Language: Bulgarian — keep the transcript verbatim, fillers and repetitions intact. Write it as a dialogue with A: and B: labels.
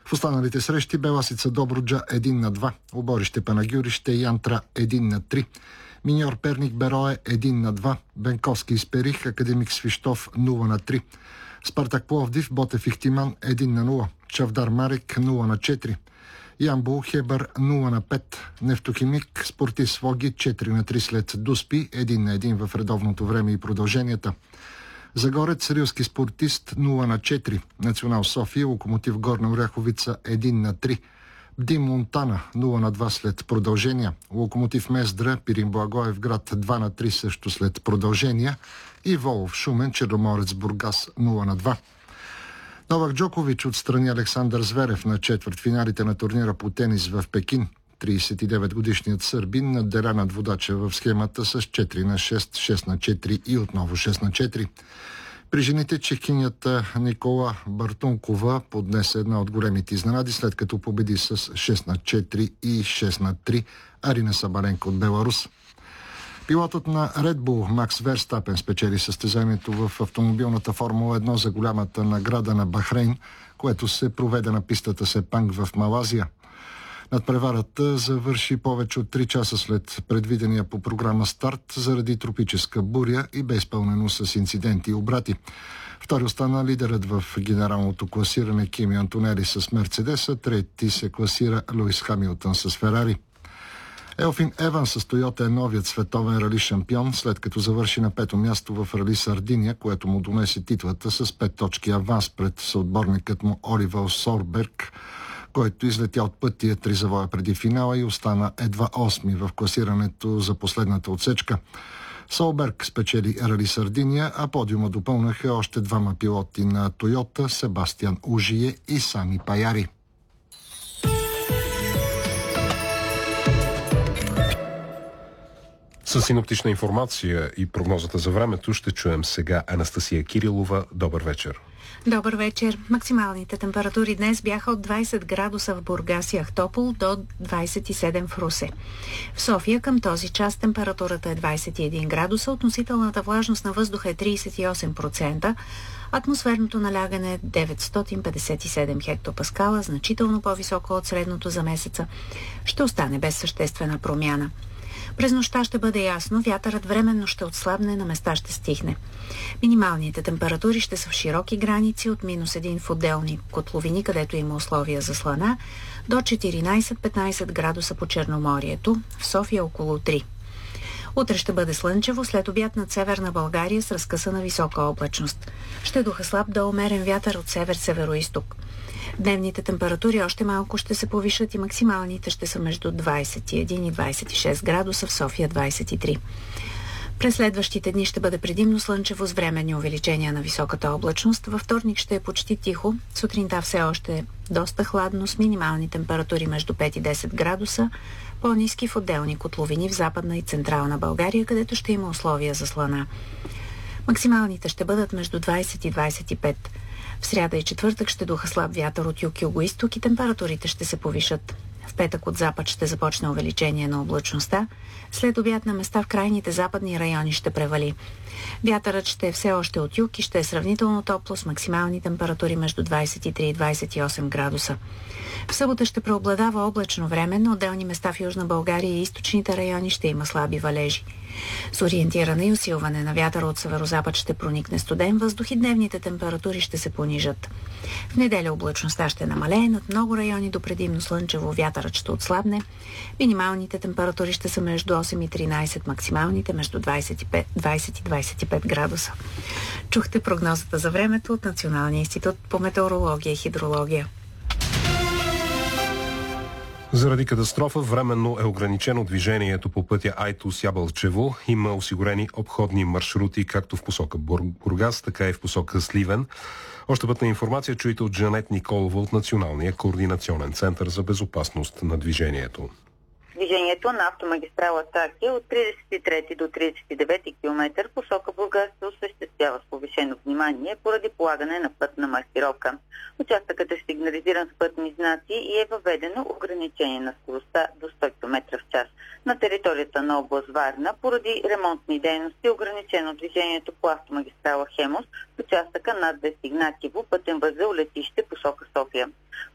A: В останалите срещи Беласица Добруджа едно на два, Оборище Панагюрище Янтра едно на три, Миньор Перник Берое едно на два, Бенковски Исперих Академик Свищов нула на три, Спартак Пловдив Ботев Ихтиман едно на нула, Чавдар Марик нула на четири, Ямбол Хебър нула на пет, Нефтохимик Спортив Своги четири на три след Дуспи едно на едно в редовното време и продълженията. Загорец Рилски спортист нула на четири, Национал София Локомотив Горна Оряховица едно на три, Бдим Монтана нула на два след продължения, Локомотив Мездра Пирин Благоев град два на три също след продължения и Волов Шумен Черноморец Бургас нула на два. Новак Джокович отстрани Александър Зверев на четвъртфиналите на турнира по тенис в Пекин. тридесет и девет годишният сърбин надделя над водача в схемата с четири на шест, шест на четири и отново шест на четири. При жените чехинята Никола Бартункова поднесе една от големите изненади, след като победи с шест на четири и шест на три Арина Сабаленко от Беларус. Пилотът на Red Bull Макс Верстапен спечели състезанието в автомобилната Формула едно за голямата награда на Бахрейн, което се проведе на пистата Сепанг в Малазия. Надпреварата завърши повече от три часа след предвидения по програма старт заради тропическа буря и бе изпълнено с инциденти и обрати. Втори остана лидерът в генералното класиране Кими Антонели с Мерцедеса, трети се класира Луис Хамилтън с Ферари. Елфин Еванс с Тойота е новият световен рали шампион, след като завърши на пето място в рали Сардиния, което му донесе титлата с пет точки аванс пред съотборникът му Оливер Сорберг, който излетя от пътя три завоя преди финала и остана едва осми в класирането за последната отсечка. Солберг спечели рали Сардиния, а подиума допълнаха още двама пилоти на Тойота, Себастиан Ужие и Сами Паяри.
B: С синоптична информация и прогнозата за времето ще чуем сега Анастасия Кирилова. Добър вечер.
C: Добър вечер. Максималните температури днес бяха от двайсет градуса в Бургас и Ахтопол до двайсет и седем в Русе. В София към този час температурата е двайсет и един градуса, относителната влажност на въздуха е трийсет и осем процента, атмосферното налягане е деветстотин петдесет и седем хектопаскала, значително по-високо от средното за месеца. Ще остане без съществена промяна. През нощта ще бъде ясно, вятърът временно ще отслабне, на места ще стихне. Минималните температури ще са в широки граници от минус един в отделни котловини, където има условия за слана, до четиринайсет-петнайсет градуса по Черноморието, в София около три. Утре ще бъде слънчево, след обяд над северна България с разкъсана висока облачност. Ще духа слаб до умерен вятър от север-североизток. Дневните температури още малко ще се повишат и максималните ще са между двайсет и един и двайсет и шест градуса, в София двайсет и три. През следващите дни ще бъде предимно слънчево с временни увеличения на високата облачност. Във вторник ще е почти тихо, сутринта все още е доста хладно с минимални температури между пет и десет градуса, по-ниски в отделни котловини в Западна и Централна България, където ще има условия за слана. Максималните ще бъдат между двайсет и двайсет и пет. В сряда и четвъртък ще духа слаб вятър от юг-югоизток и температурите ще се повишат. В петък от запад ще започне увеличение на облачността. След обяд на места в крайните западни райони ще превали. Вятърът ще е все още от юг и ще е сравнително топло с максимални температури между двайсет и три и двайсет и осем градуса. В събота ще преобладава облачно време, на отделни места в Южна България и източните райони ще има слаби валежи. С ориентиране и усилване на вятъра от северозапад ще проникне студен въздух и дневните температури ще се понижат. В неделя облачността ще намалее, над много райони до предимно слънчево вятърът ще отслабне. Минималните температури ще са между осем и тринайсет, максималните между двайсет и пет, двайсет и двайсет и пет градуса. Чухте прогнозата за времето от Националния институт по метеорология и хидрология.
B: Заради катастрофа временно е ограничено движението по пътя Айтос-Ябълчево. Има осигурени обходни маршрути както в посока Бургас, така и в посока Сливен. Още пътна информация чуйте от Жанет Николова от Националния координационен център за безопасност на движението.
D: Движението на автомагистрала Тракия от тридесет и трети до тридесет и девети километър посока Бургас се осъществява с повишено внимание поради полагане на пътна маркировка. Участъкът е сигнализиран с пътни знаци и е въведено ограничение на скоростта до сто километра в час. На територията на област Варна поради ремонтни дейности е ограничено движението по автомагистрала Хемос в участъка над Игнатиево, пътен възел летище посока София.